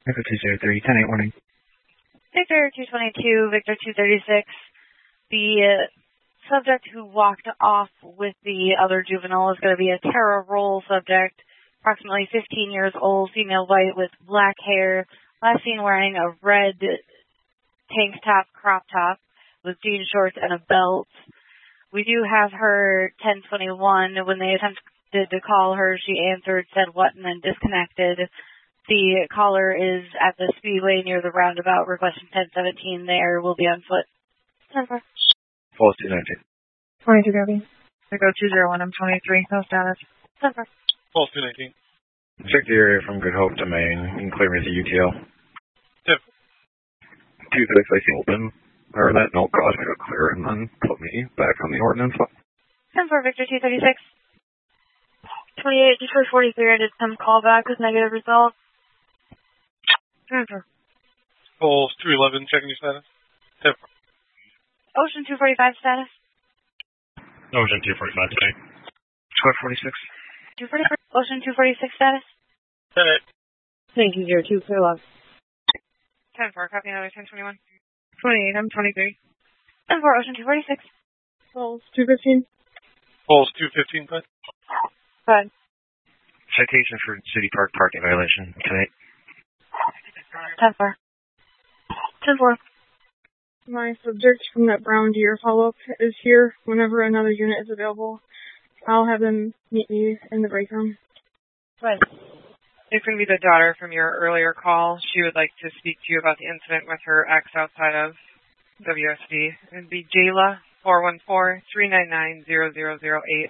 Echo 203, 10-8 warning. Victor 222, Victor 236. The subject who walked off with the other juvenile is going to be a Terra Roll subject, approximately 15 years old, female white with black hair, last seen wearing a red tank top, crop top, with jean shorts and a belt. We do have her 1021. When they attempted to call her, she answered, said what, and then disconnected. The caller is at the speedway near the roundabout, requesting 1017 there, will be on foot. Number. False 219. 22 Gabby. Echo 201, I'm 23, no status. Number. False 219. Check the area from Good Hope to Maine. You can clear me to UTL. Tip. 26, I see open. Or that no cause me to clear and then put me back on the ordinance. Number Victor 236. 28 Detroit 43, I did some callback with negative results. Number. False 211, checking your status. Tip. Ocean 245 status. Ocean 245 today. Detroit 46. 245. Ocean 246 status. 10-8. Thank you, 02, clear log. 10-4, copy another 1021. 28, I'm 23. 10-4, Ocean 246. Falls 215. False 215, bud. Bud. Citation for City Park parking violation. 10-4. 10-4. My subject from that Brown Deer follow-up is here. Whenever another unit is available, I'll have them meet me in the break room. Right. It's going to be the daughter from your earlier call. She would like to speak to you about the incident with her ex outside of WSD. It would be Jayla, 414-399-0008.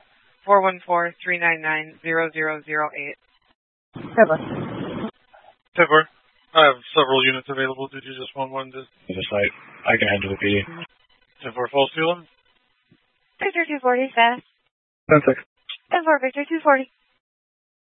414-399-0008. Pepper. Tipper. I have several units available. Did you just want one to The site. I can handle the PD. Tipper false 211? Victor 240 status. 10-6. 10-4, Victor 240.